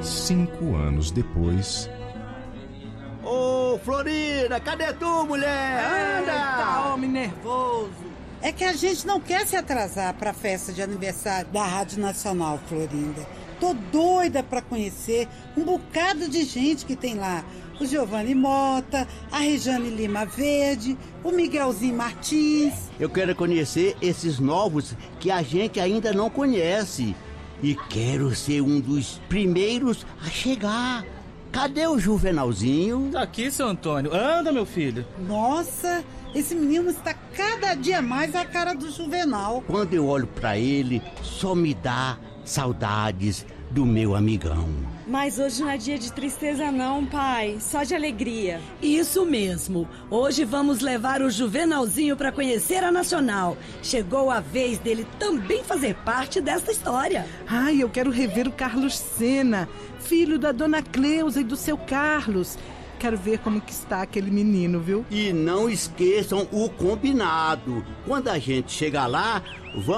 5 anos depois... Ô, Florinda, cadê tu, mulher? Anda! Eita, homem nervoso. É que a gente não quer se atrasar para a festa de aniversário da Rádio Nacional, Florinda. Tô doida para conhecer um bocado de gente que tem lá. O Giovanni Mota, a Rejane Lima Verde, o Miguelzinho Martins. Eu quero conhecer esses novos que a gente ainda não conhece. E quero ser um dos primeiros a chegar. Cadê o Juvenalzinho? Tá aqui, seu Antônio. Anda, meu filho. Nossa, esse menino está cada dia mais a cara do Juvenal. Quando eu olho pra ele, só me dá saudades do meu amigão. Mas hoje não é dia de tristeza não, pai. Só de alegria. Isso mesmo. Hoje vamos levar o Juvenalzinho para conhecer a Nacional. Chegou a vez dele também fazer parte desta história. Ai, eu quero rever o Carlos Sena, filho da dona Cleusa e do seu Carlos. Quero ver como que está aquele menino, viu? E não esqueçam o combinado. Quando a gente chegar lá, vamos